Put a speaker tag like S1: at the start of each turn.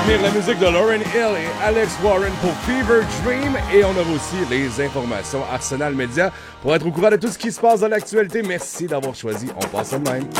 S1: dormir, la musique de Lauryn Hill et Alex Warren pour Fever Dream. Et on a aussi les informations Arsenal Media pour être au courant de tout ce qui se passe dans l'actualité. Merci d'avoir choisi On passe de même.